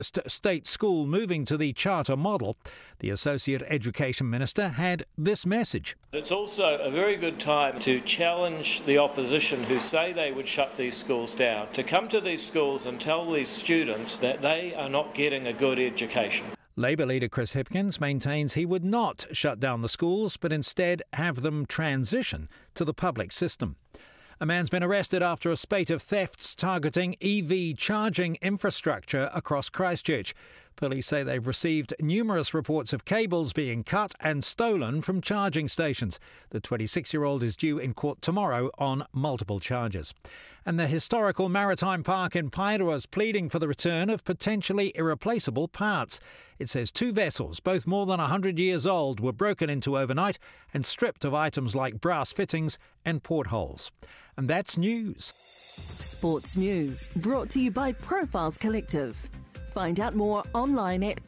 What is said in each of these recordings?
state school moving to the charter model, the Associate Education Minister had this message. It's also a very good time to challenge the opposition who say they would shut these schools down, to come to these schools and tell these students that they are not getting a good education. Labor leader Chris Hipkins maintains he would not shut down the schools, but instead have them transition to the public system. A man's been arrested after a spate of thefts targeting EV charging infrastructure across Christchurch. Police say they've received numerous reports of cables being cut and stolen from charging stations. The 26-year-old is due in court tomorrow on multiple charges. And the historical maritime park in Paeroa is pleading for the return of potentially irreplaceable parts. It says 2 vessels, both more than 100 years old, were broken into overnight and stripped of items like brass fittings and portholes. And that's news. Sports News, brought to you by Profiles Collective. Find out more online at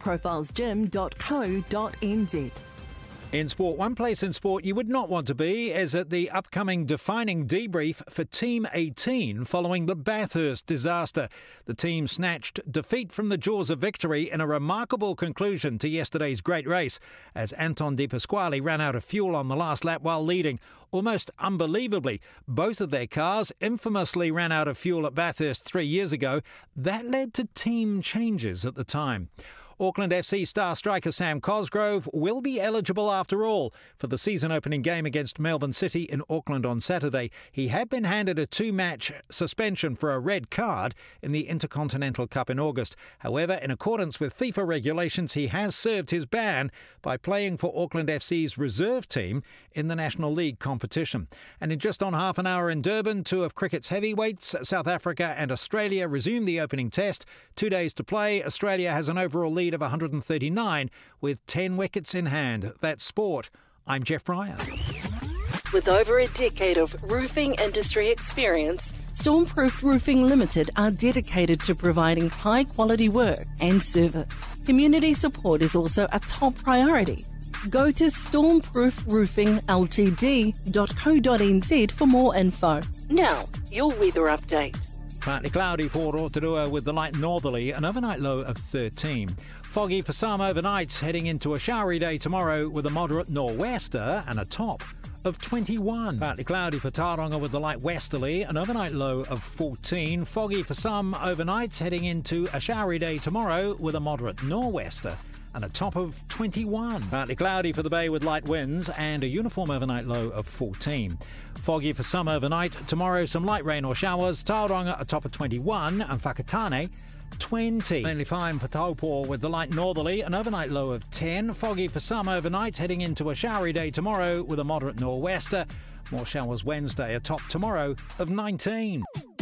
profilesgym.co.nz. In sport, one place in sport you would not want to be is at the upcoming defining debrief for Team 18 following the Bathurst disaster. The team snatched defeat from the jaws of victory in a remarkable conclusion to yesterday's great race as Anton De Pasquale ran out of fuel on the last lap while leading. Almost unbelievably, both of their cars infamously ran out of fuel at Bathurst 3 years ago. That led to team changes at the time. Auckland FC star striker Sam Cosgrove will be eligible after all for the season-opening game against Melbourne City in Auckland on Saturday. He had been handed a 2-match suspension for a red card in the Intercontinental Cup in August. However, in accordance with FIFA regulations, he has served his ban by playing for Auckland FC's reserve team in the National League competition. And in just on half an hour in Durban, 2 of cricket's heavyweights, South Africa and Australia, resume the opening test. 2 days to play. Australia has an overall lead of 139 with 10 wickets in hand. That's sport. I'm Jeff Bryan. With over a decade of roofing industry experience, Stormproof Roofing Limited are dedicated to providing high-quality work and service. Community support is also a top priority. Go to stormproofroofingltd.co.nz for more info. Now, your weather update. Partly cloudy for Rotorua with the light northerly, an overnight low of 13. Foggy for some overnight, heading into a showery day tomorrow with a moderate nor'wester and a top of 21. Partly cloudy for Tauranga with the light westerly, an overnight low of 14. Foggy for some overnight, heading into a showery day tomorrow with a moderate nor'wester and a top of 21. Partly cloudy for the bay with light winds and a uniform overnight low of 14. Foggy for some overnight. Tomorrow some light rain or showers. Tauranga a top of 21 and Whakatane 20. Mainly fine for Taupo with the light northerly, an overnight low of 10. Foggy for some overnight, heading into a showery day tomorrow with a moderate nor'wester. More showers Wednesday, a top tomorrow of 19.